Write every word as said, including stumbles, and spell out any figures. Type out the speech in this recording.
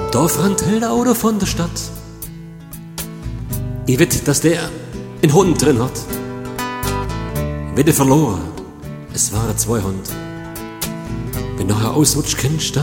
Da fand Hilda Auto von der Stadt. Ich wett, dass der einen Hund drin hat. Wette verloren, es waren zwei Hund. Wenn nachher ausrutscht, kennst du